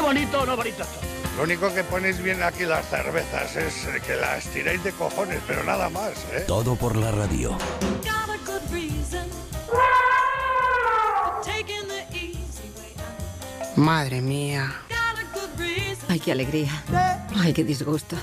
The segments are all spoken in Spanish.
bonito o no bonito esto? Lo único que ponéis bien aquí las cervezas es que las tiráis de cojones, pero nada más, ¿eh? Todo por la radio. Madre mía. Ay, qué alegría. Ay, qué disgusto.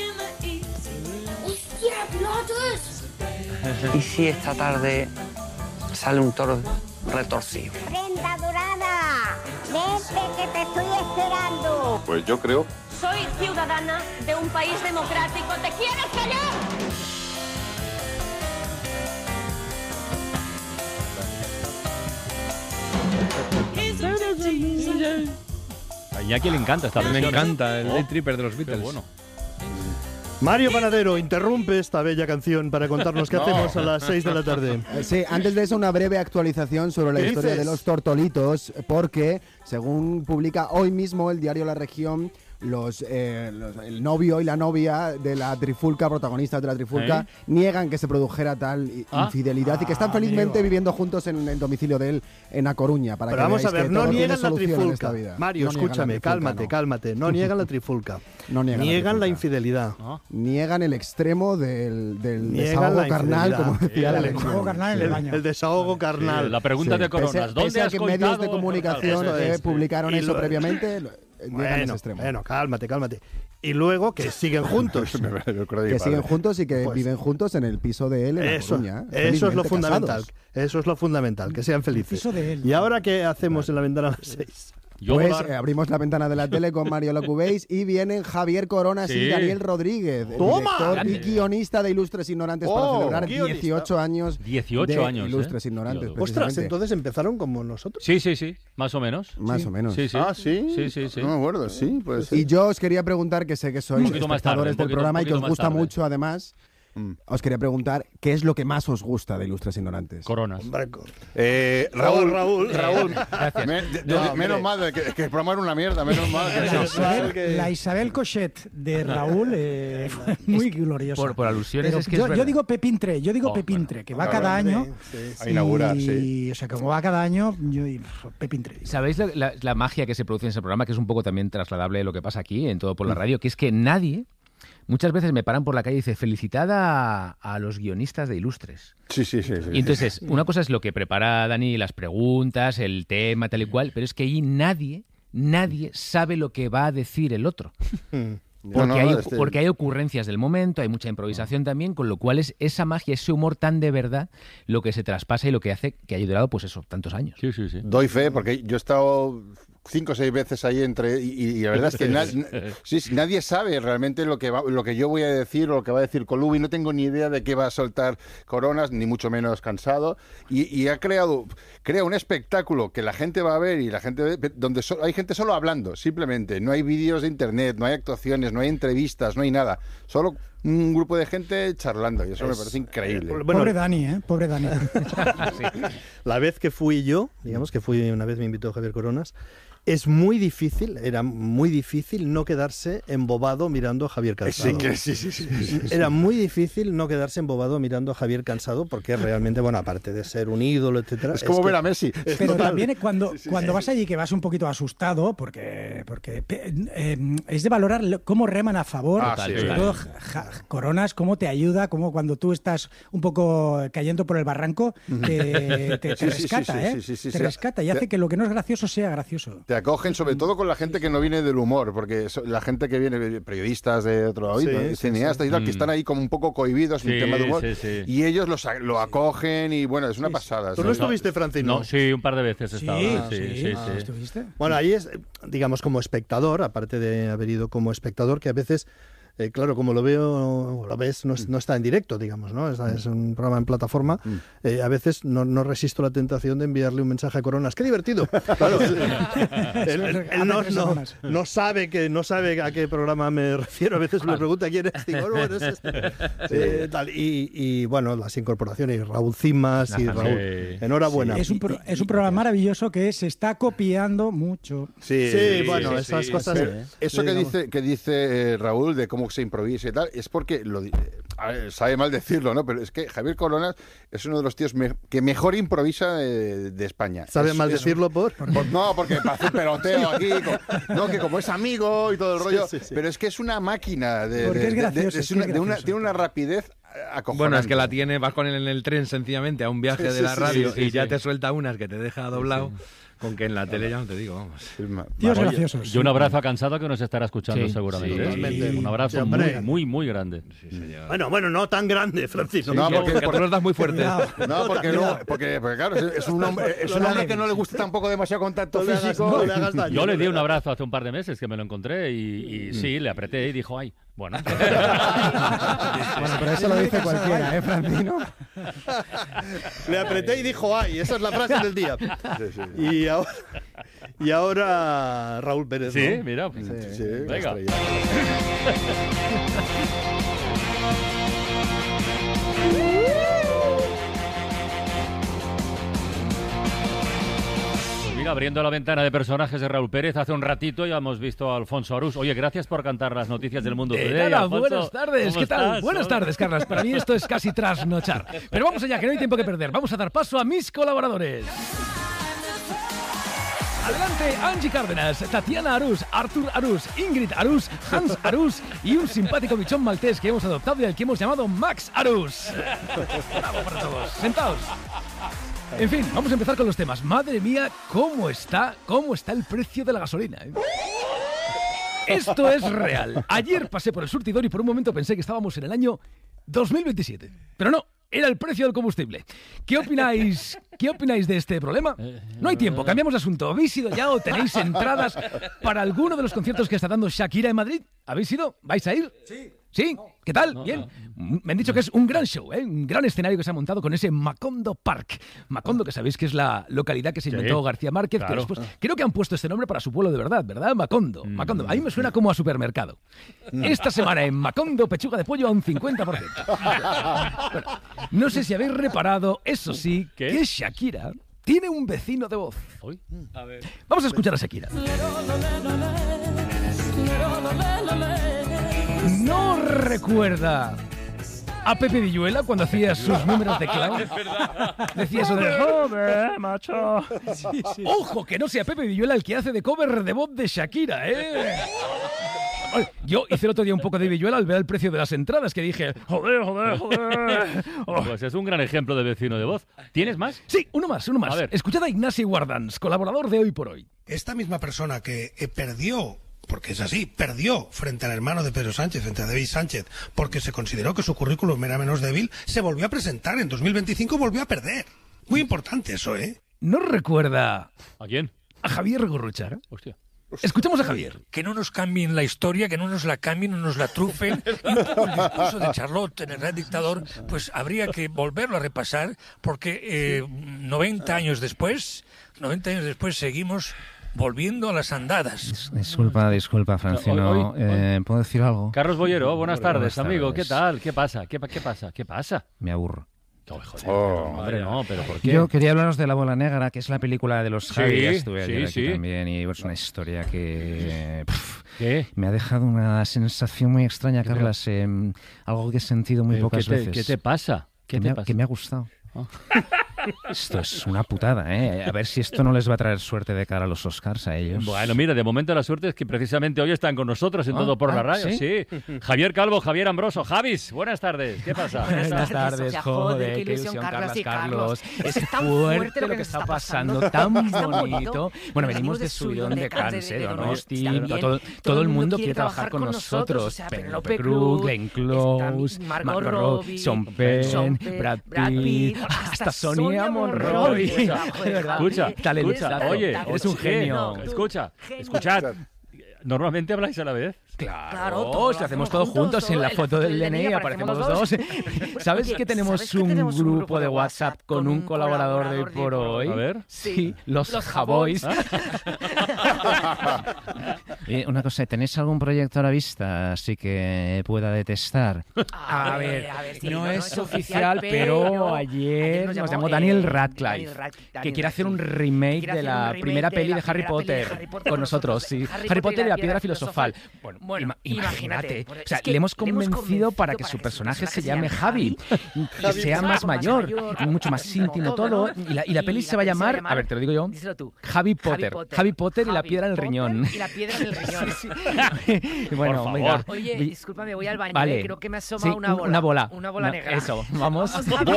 ¿Y si esta tarde sale un toro retorcido? ¡Prenda dorada! ¡Vente que te estoy esperando! Pues yo creo. Soy ciudadana de un país democrático. ¿Te quieres callar? A Iñaki le encanta esta versión. Me encanta el Day Tripper de los Beatles. Qué bueno. Mario Panadero interrumpe esta bella canción para contarnos qué hacemos a las 6 de la tarde. Sí, antes de eso una breve actualización sobre la historia de los tortolitos, porque según publica hoy mismo el diario La Región, el novio y la novia de la trifulca, protagonistas de la trifulca, niegan que se produjera tal infidelidad y que están felizmente viviendo juntos en el domicilio de él en A Coruña. Pero vamos a ver, no niegan la trifulca. No Mario, escúchame, cálmate. No niegan la trifulca. Niegan la infidelidad. Niegan el extremo del desahogo carnal, como decía la Legión. El desahogo carnal en el baño. El desahogo carnal. La pregunta de Coronas. ¿Dónde has que coitado? medios de comunicación publicaron eso previamente. Bueno, cálmate. Y luego que siguen juntos. Que siguen juntos y que viven juntos en el piso de él en La Coruña. Eso es lo fundamental. Eso es lo fundamental, que sean felices. El piso de él. ¿Y ahora qué hacemos en la ventana a las 6? Pues abrimos la ventana de la tele con Mario Locubéis y vienen Javier Coronas y Daniel Rodríguez, director y guionista de Ilustres Ignorantes, para celebrar 18 años de Ilustres Ignorantes. Ostras, entonces empezaron como nosotros. Sí, más o menos. Más o menos. Sí. Ah, ¿sí? Sí. No me acuerdo, sí. Pues sí. Y yo os quería preguntar, que sé que sois espectadores del programa y que os gusta tarde. mucho además, os quería preguntar qué es lo que más os gusta de Ilustres Ignorantes. Coronas. Raúl. Menos mal, que el programa era una mierda, menos mal. La Isabel Cochet de Raúl muy gloriosa. Por alusiones. Pero es que yo digo Pepintre, que va cada año. A inaugurar, y, o sea, como va cada año, yo digo Pepintre. ¿Sabéis la magia que se produce en ese programa? Que es un poco también trasladable de lo que pasa aquí, en Todo por la Radio, que es que nadie... Muchas veces me paran por la calle y dice, felicitad a los guionistas de Ilustres. Sí. Y entonces, una cosa es lo que prepara Dani, las preguntas, el tema, tal y cual, pero es que ahí nadie sabe lo que va a decir el otro. Porque hay ocurrencias del momento, hay mucha improvisación también, con lo cual es esa magia, ese humor tan de verdad, lo que se traspasa y lo que hace que haya durado, pues eso, tantos años. Sí. Doy fe, porque yo he estado 5 o 6 veces ahí y la verdad es que nadie sabe realmente lo que yo voy a decir o lo que va a decir Colubi. No tengo ni idea de qué va a soltar Coronas, ni mucho menos Cansado, y crea un espectáculo que la gente va a ver y la gente ve, donde hay gente solo hablando, simplemente. No hay vídeos de internet, no hay actuaciones, no hay entrevistas, no hay nada. Solo un grupo de gente charlando, y eso me parece increíble. Pobre Dani. Sí. La vez que fui yo, digamos que una vez me invitó Javier Coronas, era muy difícil no quedarse embobado mirando a Javier Cansado. Sí. Era muy difícil no quedarse embobado mirando a Javier Cansado, porque realmente, bueno, aparte de ser un ídolo, etcétera... Es como ver a Messi. Pero también cuando vas allí, que vas un poquito asustado, porque es de valorar cómo reman a favor, sobre todo Coronas, cómo te ayuda, cómo cuando tú estás un poco cayendo por el barranco, te rescata, te rescata y hace que lo que no es gracioso sea gracioso. Te acogen sobre todo con la gente que no viene del humor, porque la gente que viene, periodistas de otro lado, cineastas y tal, que están ahí como un poco cohibidos en el tema de humor, y ellos lo acogen y bueno, es una pasada. ¿Tú no estuviste, Francino? No, sí, un par de veces he estado. Sí. ¿Estuviste? Bueno, ahí es, digamos, como espectador, aparte de haber ido como espectador, que a veces... claro, como lo ves, no está en directo, digamos, ¿no? Es un programa en plataforma. A veces no resisto la tentación de enviarle un mensaje a Coronas. ¡Qué divertido! Claro, él no sabe a qué programa me refiero. A veces me pregunta quién es. Digo, no, es este. Y bueno, las incorporaciones, Raúl Cimas y Raúl. Enhorabuena. Es un programa maravilloso que se está copiando mucho. Bueno, esas cosas. Eso que dice Raúl de cómo cómo se improvisa y tal, es porque, a ver, sabe mal decirlo, ¿no? Pero es que Javier Coronas es uno de los tíos que mejor improvisa de España. ¿Sabe mal decirlo no, porque para hacer peloteo aquí, que como es amigo y todo el rollo, sí. Pero es que es una máquina porque es gracioso, tiene una rapidez acojonante. Bueno, es que la tiene, vas con él en el tren sencillamente a un viaje de la radio y ya te suelta unas que te deja doblado. Con que en la tele ya no te digo, vamos. Tíos graciosos. Y un abrazo a Cansado que nos estará escuchando seguramente. Sí. Un abrazo muy, muy grande. Bueno, no tan grande, Francisco. No, porque tú nos das muy fuerte. No, porque claro, es un hombre que no le gusta tampoco demasiado contacto físico. No le hagas daño. Yo le di un abrazo hace un par de meses que me lo encontré y sí, le apreté y dijo, ay, bueno. Bueno, pero eso lo dice cualquiera, Francino? Le apreté y dijo, ay, esa es la frase del día. Y ahora Raúl Pérez, ¿no? Sí, mira. Sí, venga. Abriendo la ventana de personajes de Raúl Pérez, hace un ratito ya hemos visto a Alfonso Arús. Oye, gracias por cantar las noticias del mundo today, Alfonso. Buenas tardes, ¿qué tal? Estás? Buenas tardes, Carlas. Para mí esto es casi trasnochar. Pero vamos allá, que no hay tiempo que perder. Vamos a dar paso a mis colaboradores. Adelante, Angie Cárdenas, Tatiana Arús, Artur Arús, Ingrid Arús, Hans Arús y un simpático bichón maltés que hemos adoptado y al que hemos llamado Max Arús. Bravo para todos. Sentaos. En fin, vamos a empezar con los temas. Madre mía, ¿cómo está el precio de la gasolina? Esto es real. Ayer pasé por el surtidor y por un momento pensé que estábamos en el año 2027. Pero no, era el precio del combustible. ¿Qué opináis de este problema? No hay tiempo, cambiamos de asunto. ¿Habéis ido ya o tenéis entradas para alguno de los conciertos que está dando Shakira en Madrid? ¿Habéis ido? ¿Vais a ir? Sí. ¿Sí? ¿Qué tal? ¿Bien? Me han dicho que es un gran show, un gran escenario que se ha montado con ese Macondo Park. Macondo, que sabéis que es la localidad que se inventó García Márquez, que después creo que han puesto este nombre para su pueblo de verdad, ¿verdad? Macondo. Macondo. A mí me suena como a supermercado. Esta semana en Macondo, pechuga de pollo a un 50%. Bueno, no sé si habéis reparado, eso sí, que Shakira tiene un vecino de voz. Vamos a escuchar a Shakira. ¿No recuerda a Pepe Villuela cuando hacía sus números de clown? Decía eso de joder, macho. Sí. Ojo, que no sea Pepe Villuela el que hace de cover de voz de Shakira, ¿eh? Yo hice el otro día un poco de Villuela al ver el precio de las entradas, que dije, joder. Pues es un gran ejemplo de vecino de voz. ¿Tienes más? Sí, uno más. A ver. Escuchad a Ignasi Guardans, colaborador de Hoy por Hoy. Esta misma persona que perdió, porque es así, perdió frente al hermano de Pedro Sánchez, frente a David Sánchez, porque se consideró que su currículum era menos débil, se volvió a presentar. En 2025 volvió a perder. Muy importante eso, ¿eh? ¿No recuerda a quién? A Javier Gurruchaga. Hostia. Escuchemos a Javier. Que no nos cambien la historia, que no nos la cambien, no nos la trufen. Y un poco el discurso de Charlotte en El Gran Dictador, pues habría que volverlo a repasar, porque 90 años después seguimos volviendo a las andadas. Disculpa, Francino. ¿Puedo decir algo? Carlos Bollero, buenas tardes, amigo. ¿Qué tal? ¿Qué pasa? ¿Qué pasa? Me aburro. Hombre, no, pero ¿por qué? Yo quería hablaros de La Bola Negra, que es la película de los Javi. Ya estuve ayer aquí sí. también, y es una historia que ¿Qué? me ha dejado una sensación muy extraña, Carlas. Algo que he sentido muy pocas veces. ¿Qué te pasa? Que me ha gustado. Esto es una putada, ¿eh? A ver si esto no les va a traer suerte de cara a los Oscars a ellos. Bueno, mira, de momento la suerte es que precisamente hoy están con nosotros en Todo por la Radio. ¿Sí? Javier Calvo, Javier Ambroso. Javis, buenas tardes. ¿Qué pasa? Buenas tardes, joder, qué ilusión, Carlos. Es fuerte lo que está pasando, tan bonito. Bueno, venimos de subidón de Cáncer, de Donosti, todo el mundo quiere trabajar con nosotros. Penélope Cruz, Glenn Close, Margot Robbie, Sean Penn, Brad Pitt, hasta Sonia Monroy. Escucha, oye, eres un genio. Escuchad. ¿Normalmente habláis a la vez? Claro, si hacemos todo juntos en la foto del DNI, aparecemos los dos. ¿Sabes que tenemos un grupo de WhatsApp con un colaborador de Hoy por Hoy? A ver. Sí, los Javois. Una cosa, ¿tenéis algún proyecto a la vista así que pueda detestar? A ver, sí, no es oficial, pero ayer nos llamó Daniel Radcliffe, que quiere hacer un remake de la primera peli de Harry Potter con nosotros, sí. Harry Potter y la piedra filosofal. Bueno, imagínate. O sea, le hemos convencido para que su personaje se llame Javi, que sea más mayor, mucho más íntimo todo. Y la peli se va a llamar, a ver, te lo digo yo, Javi Potter. Javi Potter y la piedra en el riñón. Y la piedra en el riñón. Bueno, venga. Oye, discúlpame, voy al baño. Vale. Creo que me asoma una bola. Una bola negra. Eso, vamos.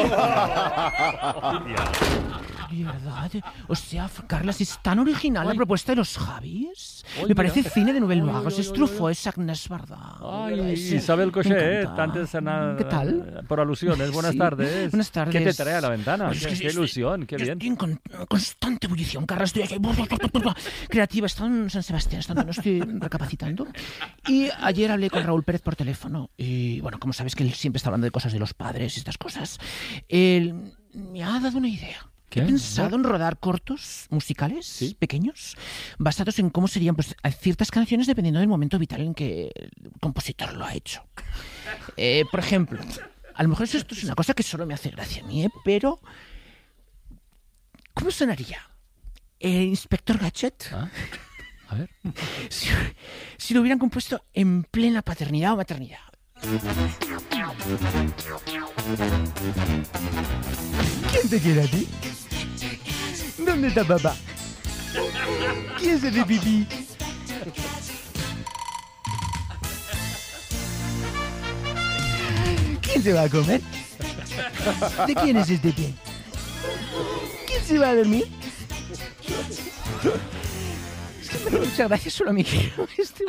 ¿De verdad? O sea, Carlas, ¿es tan original la propuesta de los Javis? Me parece cine de Nouvelle Vague. Es Truffaut, es Agnès Varda. Isabel Cochet, antes ¿qué tal? Por alusiones. Buenas tardes. Buenas tardes. ¿Qué te trae a la ventana? Qué ilusión, qué bien. Estoy en constante ebullición, Carlas. Estoy aquí creativa. Estoy en San Sebastián, no estoy recapacitando. Y ayer hablé con Raúl Pérez por teléfono. Y bueno, como sabes que él siempre está hablando de cosas de los padres y estas cosas, él me ha dado una idea. ¿Qué? He pensado en rodar cortos musicales pequeños basados en cómo serían pues, ciertas canciones dependiendo del momento vital en que el compositor lo ha hecho. Por ejemplo, a lo mejor esto es una cosa que solo me hace gracia a mí, pero ¿cómo sonaría? Inspector Gadget. A ver. Si lo hubieran compuesto en plena paternidad o maternidad. ¿Quién te quiere a ti? ¿Dónde está papá? ¿Quién se hace pipí? ¿Quién se va a comer? ¿De quién es este pie? ¿Quién se va a dormir? Muchas gracias, solo me quiero.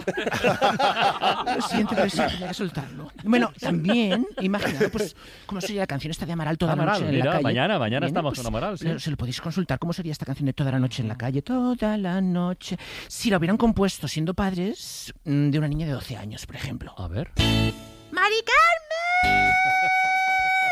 Lo siento, pero sí tenía que soltarlo. Bueno, también, imaginad, pues, cómo sería la canción esta de Amaral toda la noche en la calle. Mañana Bien, estamos pues, con Amaral, sí. Se lo podéis consultar, cómo sería esta canción de toda la noche en la calle. Toda la noche. Si la hubieran compuesto siendo padres de una niña de 12 años, por ejemplo. A ver. ¡Mari Carmen!